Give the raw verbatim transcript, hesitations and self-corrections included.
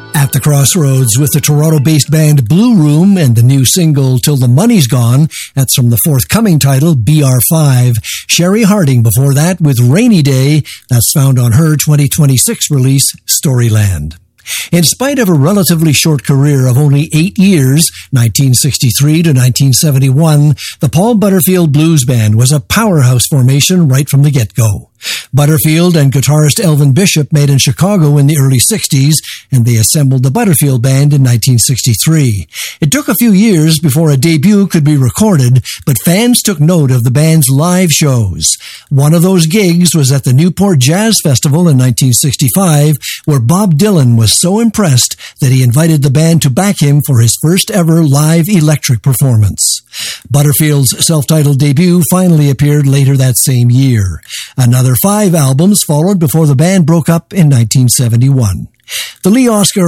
At the crossroads with the Toronto-based band Blue Room and the new single Till the Money's Gone. That's from the forthcoming title B R five. Sherry Harding before that with Rainy Day. That's found on her twenty twenty-six release Storyland. In spite of a relatively short career of only eight years, nineteen sixty-three to nineteen seventy-one, the Paul Butterfield Blues Band was a powerhouse formation right from the get-go. Butterfield and guitarist Elvin Bishop met in Chicago in the early sixties, and they assembled the Butterfield Band in nineteen sixty-three. It took a few years before a debut could be recorded, but fans took note of the band's live shows. One of those gigs was at the Newport Jazz Festival in nineteen sixty-five, where Bob Dylan was so impressed that he invited the band to back him for his first ever live electric performance. Butterfield's self-titled debut finally appeared later that same year. Another five albums followed before the band broke up in nineteen seventy-one. The Lee Oscar